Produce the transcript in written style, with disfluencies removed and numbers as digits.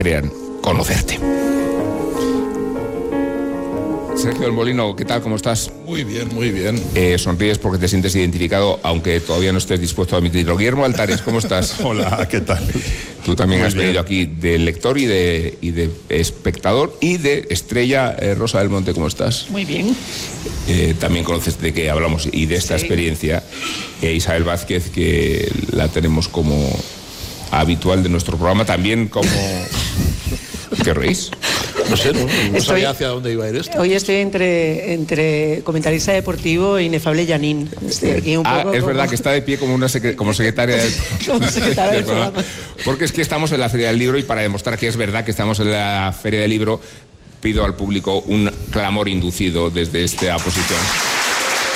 querían conocerte. Sergio del Molino, ¿qué tal? ¿Cómo estás? Muy bien, muy bien. Sonríes porque te sientes identificado, aunque todavía no estés dispuesto a admitirlo. Guillermo Altares, ¿cómo estás? Hola, ¿qué tal? Tú también Muy has venido bien. aquí de lector y de espectador y de estrella. Rosa del Monte, ¿cómo estás? Muy bien. También conoces de qué hablamos y de esta experiencia. Isabel Vázquez, que la tenemos como habitual de nuestro programa, también como... ¿Qué reís? No sé, no sabía hacia dónde iba a ir esto. Hoy estoy entre comentarista deportivo e inefable Janine. Estoy aquí un poco es verdad que está de pie como como secretaria del, como secretaria del programa. Porque es que estamos en la Feria del Libro y para demostrar que es verdad que estamos en la Feria del Libro, pido al público un clamor inducido desde esta posición.